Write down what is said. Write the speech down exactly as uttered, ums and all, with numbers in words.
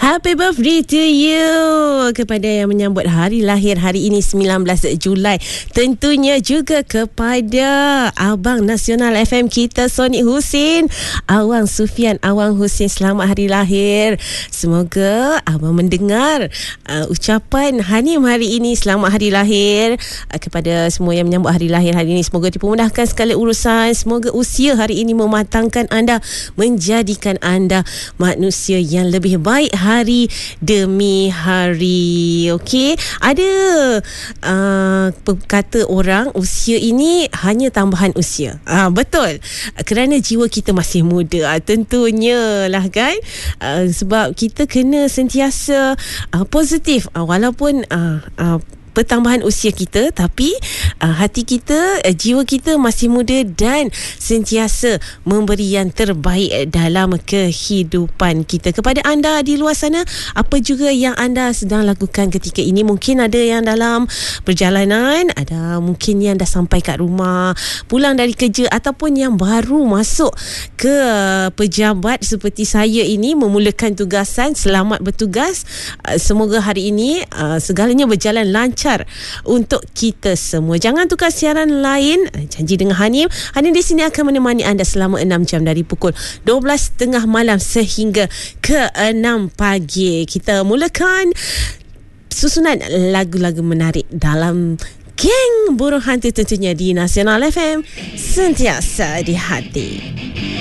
Happy birthday to you kepada yang menyambut hari lahir hari ini sembilan belas Julai. Tentunya juga kepada Abang Nasional F M kita, Sonic Husin, Awang Sufian, Awang Husin, selamat hari lahir. Semoga Abang mendengar uh, ucapan Hanim hari ini. Selamat hari lahir uh, kepada semua yang menyambut hari lahir hari ini. Semoga dipermudahkan segala urusan. Semoga usia hari ini mematangkan anda, menjadikan anda manusia yang lebih baik hari demi hari. Okey, ada uh, kata orang usia ini hanya tambahan usia. Ah, betul, kerana jiwa kita masih muda. Ah, tentunya lah kan, uh, sebab kita kena sentiasa uh, positif uh, walaupun uh, uh, pertambahan usia kita, tapi uh, hati kita, uh, jiwa kita masih muda dan sentiasa memberi yang terbaik dalam kehidupan kita. Kepada anda di luar sana, apa juga yang anda sedang lakukan ketika ini? Mungkin ada yang dalam perjalanan, ada mungkin yang dah sampai kat rumah, pulang dari kerja, ataupun yang baru masuk ke uh, pejabat seperti saya ini, memulakan tugasan. Selamat bertugas. Uh, semoga hari ini uh, segalanya berjalan lancar untuk kita semua. Jangan tukar siaran lain. Janji dengan Hanim. Hanim di sini akan menemani anda selama enam jam dari pukul dua belas tiga puluh malam sehingga ke enam pagi. Kita mulakan susunan lagu-lagu menarik dalam Geng Burung Hantu, tentunya di Nasional F M, sentiasa di hati.